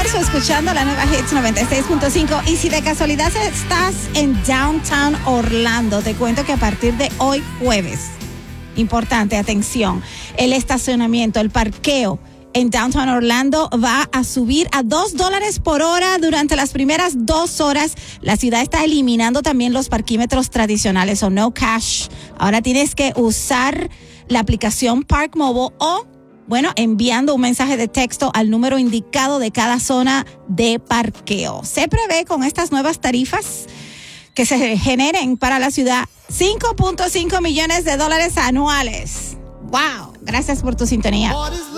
almuerzo escuchando la nueva Hits 96.5. Y si de casualidad estás en Downtown Orlando, te cuento que a partir de hoy jueves, importante, atención, el estacionamiento, el parqueo en Downtown Orlando va a subir a $2 por hora durante las primeras 2 horas. La ciudad está eliminando también los parquímetros tradicionales o no cash. Ahora tienes que usar la aplicación Park Mobile o, enviando un mensaje de texto al número indicado de cada zona de parqueo. Se prevé con estas nuevas tarifas que se generen para la ciudad $5.5 millones anuales. ¡Wow! Gracias por tu sintonía.